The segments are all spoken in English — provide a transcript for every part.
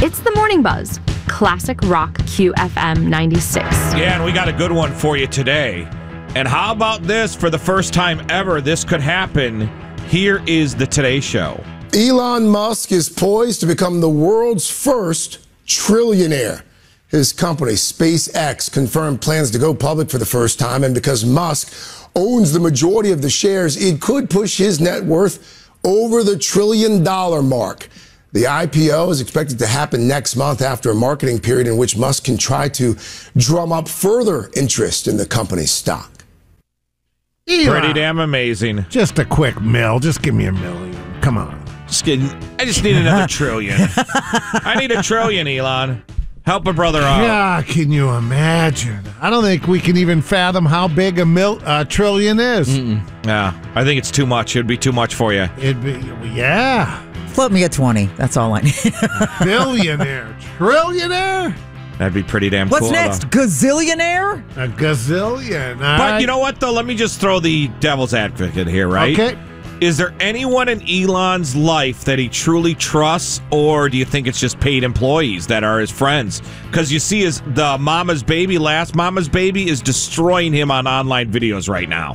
It's the Morning Buzz, Classic Rock QFM 96. Yeah, and we got a good one for you today. And how about this? For the first time ever, this could happen. Here is the Today Show. Elon Musk is poised to become the world's first trillionaire. His company, SpaceX, confirmed plans to go public for the first time, and because Musk owns the majority of the shares, it could push his net worth over the $1 trillion mark. The IPO is expected to happen next month after a marketing period in which Musk can try to drum up further interest in the company's stock. Elon, Pretty damn amazing. just a quick mill. Just give me $1 million. Come on. Just kidding. I just need another trillion. I need $1 trillion, Elon. Help a brother out. Yeah, can you imagine? I don't think we can even fathom how big a trillion is. Yeah, I think it's too much. It'd be too much for you. It'd be, yeah. Float me at 20. That's all I need. Billionaire. Trillionaire? That'd be pretty damn What's cool. next? Gazillionaire? A gazillion. But you know what, though? Let me just throw the devil's advocate here, right? Okay. Is there anyone in Elon's life that he truly trusts, or do you think it's just paid employees that are his friends? Because you see, the last Mama's Baby is destroying him on online videos right now.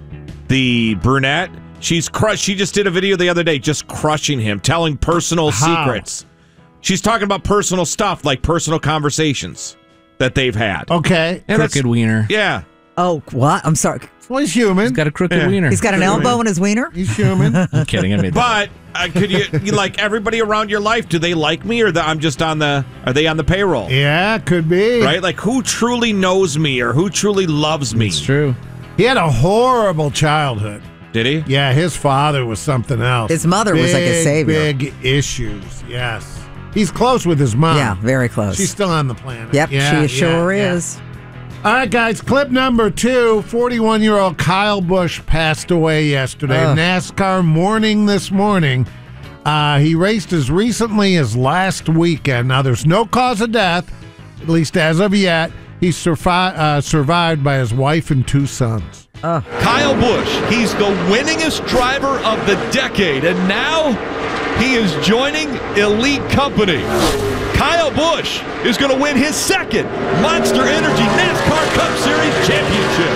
The brunette, she's crushed. She just did a video the other day just crushing him, telling personal secrets. She's talking about personal stuff, like personal conversations that they've had. Okay. Crooked wiener. Yeah. Oh, what? I'm sorry. Well, he's human. He's got a crooked wiener. He's got an elbow in his wiener? He's human. I'm kidding. I made that. But could you like everybody around your life? Do they like me, or I'm just are they on the payroll? Yeah, could be. Right? Like, who truly knows me or who truly loves me? It's true. He had a horrible childhood. Did he? Yeah, his father was something else. His mother was like a savior. Big issues, yes. He's close with his mom. Yeah, very close. She's still on the planet. Yep, Yeah, she sure yeah. is. All right, guys, clip number 2. 41-year-old Kyle Busch passed away yesterday. NASCAR mourning this morning. He raced as recently as last weekend. Now, there's no cause of death, at least as of yet. He's survived by his wife and 2 sons. Kyle Busch, he's the winningest driver of the decade, and now he is joining elite company. Kyle Busch is going to win his second Monster Energy NASCAR Cup Series championship.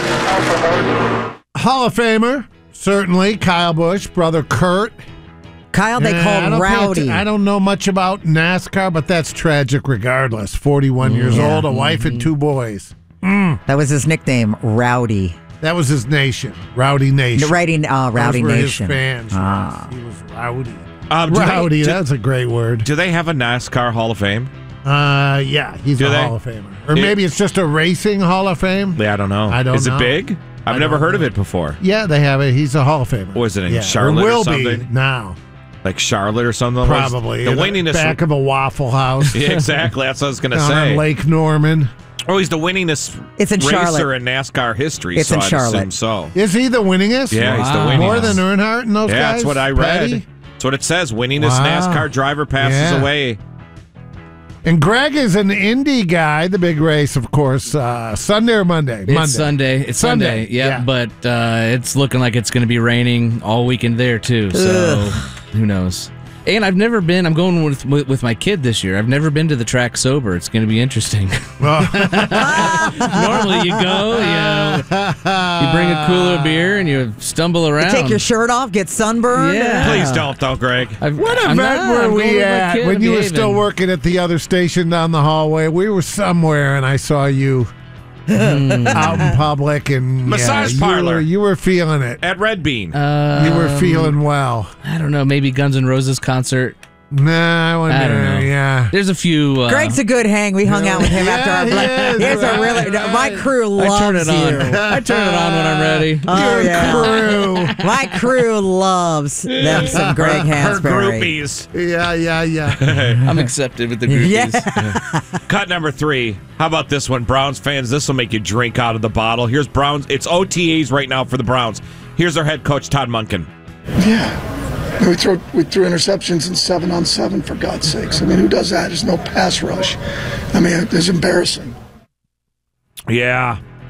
Hall of Famer, certainly, Kyle Busch, brother Kurt. Kyle, they call him Rowdy. I don't know much about NASCAR, but that's tragic regardless. 41 years old, a wife and 2 boys. That was his nickname, Rowdy. That was his nation, Rowdy Nation. Rowdy Those were Nation. his fans. Yes. He was rowdy. Do That's a great word. they have a NASCAR Hall of Fame? Yeah, he's Do a they? Hall of Famer. Or maybe it's just a racing Hall of Fame. Yeah, I don't know. I don't Is know. it big? I've never heard of it before. Yeah, they have it. He's a Hall of Famer. Was it in yeah. Charlotte or will or something? be now. Like Charlotte or something? Probably. The in winningest. back of a Waffle House. Yeah, exactly. That's what I was going to down say. on Lake Norman. Oh, he's the winningest It's in racer Charlotte. in NASCAR history. It's so in I'd Charlotte. assume so. Is he the winningest? Yeah, he's the Wow. winningest. More than Earnhardt and those Yeah, guys? that's what I read. Petty? That's what it says. Winningest Wow. NASCAR driver passes Yeah. away. And Greg is an Indy guy, the big race, of course. Sunday or Monday? Monday. It's Sunday. It's Sunday. Yeah, but it's looking like it's going to be raining all weekend there too. So who knows? And I've never been. I'm going with my kid this year. I've never been to the track sober. It's going to be interesting. Normally, you go, you bring a cooler of beer and you stumble around. Take your shirt off, get sunburned. Yeah. Please don't, though, Greg. What event were we at when you were still working at the other station down the hallway? We were somewhere, and I saw you out in public, and Massage parlor. You were feeling it. At Red Bean. You were feeling well. I don't know. Maybe Guns N' Roses concert. Nah, I wonder. I don't know. Yeah. There's a few. Greg's a good hang. We hung out with him after our Yeah, he is, a really. My crew loves I turn it on. you. I turn it on when I'm ready. Oh, yeah. Crew. My crew loves them some Greg Her Hansberry. groupies. Yeah. I'm accepted with the groupies. Cut number 3. How about this one? Browns fans, this will make you drink out of the bottle. Here's Browns. It's OTAs right now for the Browns. Here's their head coach, Todd Monken. Yeah. We threw interceptions in 7-on-7, for God's sakes. I mean, who does that? There's no pass rush. I mean, it's embarrassing. Yeah.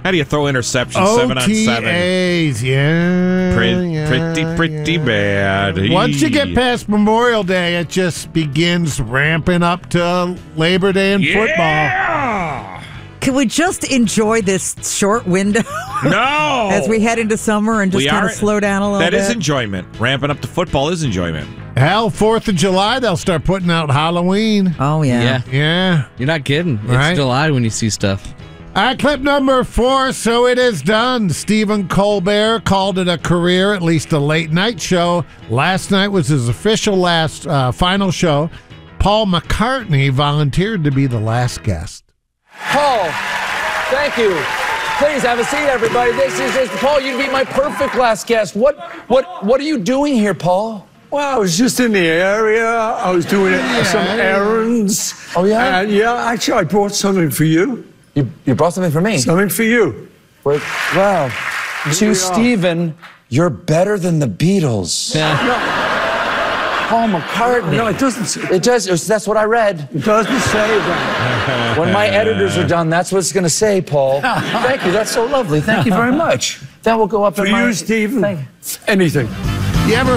How do you throw interceptions 7 on 7? OTAs, yeah. Pretty bad. Once you get past Memorial Day, it just begins ramping up to Labor Day and football. Can we just enjoy this short window? No! As we head into summer and just kind of slow down a little bit? That is enjoyment. Ramping up to football is enjoyment. Hell, 4th of July, they'll start putting out Halloween. Oh, yeah. Yeah. You're not kidding. Right? It's July when you see stuff. All right, clip number 4, so it is done. Stephen Colbert called it a career, at least a late-night show. Last night was his official final show. Paul McCartney volunteered to be the last guest. Paul, thank you. Please have a seat, everybody. This is Paul. You'd be my perfect last guest. What are you doing here, Paul? Well, I was just in the area. I was doing some errands. Oh, yeah? And actually, I brought something for you. You brought something for me? Something for you. Wait, wow. To Stephen, you're better than the Beatles. Paul McCartney. No, it doesn't say It does. That's what I read. It doesn't say that. When my editors are done, that's what it's going to say, Paul. Thank you. That's so lovely. Thank you very much. That will go up For in my... you, Stephen, Thank you. anything. You ever